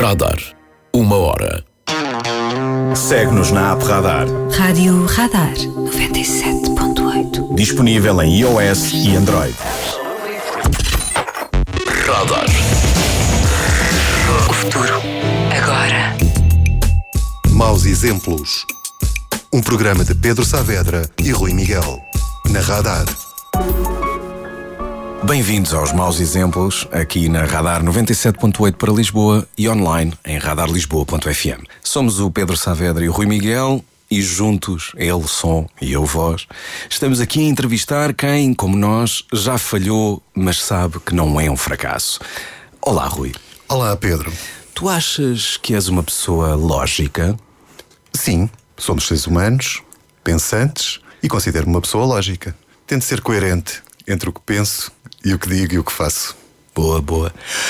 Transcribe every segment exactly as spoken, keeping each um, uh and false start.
Radar. Uma hora. Segue-nos na app Radar. Rádio Radar noventa e sete ponto oito. Disponível em iOS e Android. Radar. O futuro agora. Maus Exemplos. Um programa de Pedro Saavedra e Rui Miguel. Na Radar. Bem-vindos aos Maus Exemplos, aqui na Radar noventa e sete ponto oito para Lisboa e online em radar lisboa ponto f m. Somos o Pedro Saavedra e o Rui Miguel e juntos, ele som e eu voz, estamos aqui a entrevistar quem, como nós, já falhou, mas sabe que não é um fracasso. Olá, Rui. Olá, Pedro. Tu achas que és uma pessoa lógica? Sim, somos seres humanos, pensantes e considero-me uma pessoa lógica. Tento ser coerente entre o que penso e o que digo e o que faço. Boa, boa.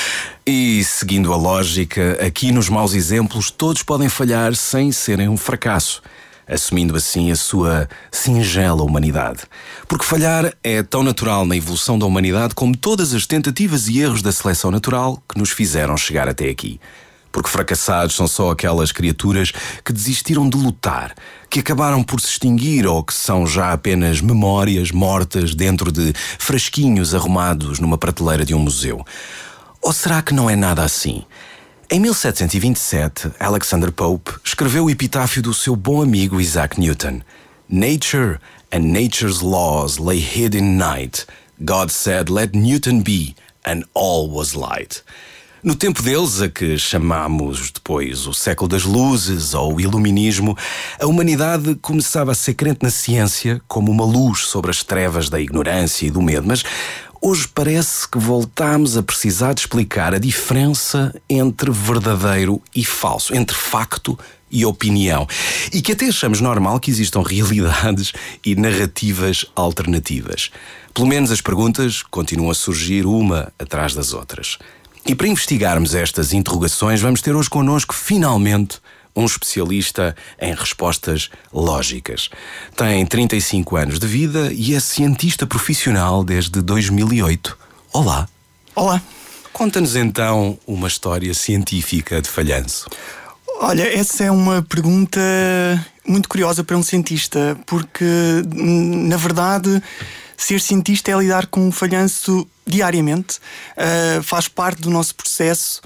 E seguindo a lógica, aqui nos Maus Exemplos todos podem falhar sem serem um fracasso, assumindo assim a sua singela humanidade. Porque falhar é tão natural na evolução da humanidade como todas as tentativas e erros da seleção natural que nos fizeram chegar até aqui. Porque fracassados são só aquelas criaturas que desistiram de lutar, que acabaram por se extinguir ou que são já apenas memórias mortas dentro de frasquinhos arrumados numa prateleira de um museu. Ou será que não é nada assim? Em mil setecentos e vinte e sete, Alexander Pope escreveu o epitáfio do seu bom amigo Isaac Newton. Nature and nature's laws lay hid in night. God said, let Newton be, and all was light. No tempo deles, a que chamamos depois o século das luzes ou o iluminismo, a humanidade começava a ser crente na ciência como uma luz sobre as trevas da ignorância e do medo, mas hoje parece que voltamos a precisar de explicar a diferença entre verdadeiro e falso, entre facto e opinião, e que até achamos normal que existam realidades e narrativas alternativas. Pelo menos as perguntas continuam a surgir uma atrás das outras. E para investigarmos estas interrogações, vamos ter hoje connosco, finalmente, um especialista em respostas lógicas. Tem trinta e cinco anos de vida e é cientista profissional desde dois mil e oito. Olá. Olá. Conta-nos então uma história científica de falhanço. Olha, essa é uma pergunta muito curiosa para um cientista, porque, na verdade, ser cientista é lidar com o falhanço diariamente, uh, faz parte do nosso processo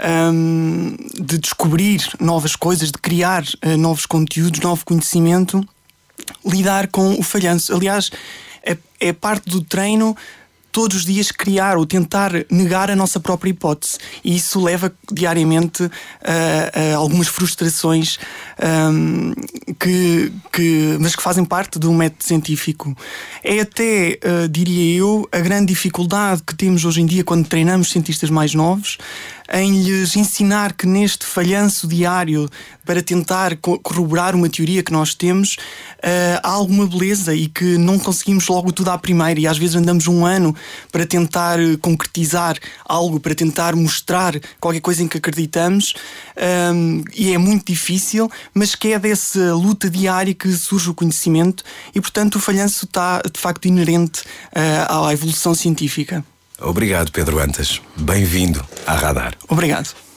um, de descobrir novas coisas, de criar uh, novos conteúdos, novo conhecimento, lidar com o falhanço. Aliás, é, é parte do treino todos os dias criar ou tentar negar a nossa própria hipótese. E isso leva diariamente a, a algumas frustrações, um, que, que, mas que fazem parte do método científico. É até, uh, diria eu, a grande dificuldade que temos hoje em dia quando treinamos cientistas mais novos, em lhes ensinar que neste falhanço diário para tentar corroborar uma teoria que nós temos, uh, há alguma beleza e que não conseguimos logo tudo à primeira e às vezes andamos um ano para tentar concretizar algo, para tentar mostrar qualquer coisa em que acreditamos, um, e é muito difícil, mas que é dessa luta diária que surge o conhecimento e, portanto, o falhanço está de facto inerente uh, à evolução científica. Obrigado, Pedro Antas. Bem-vindo à Radar. Obrigado.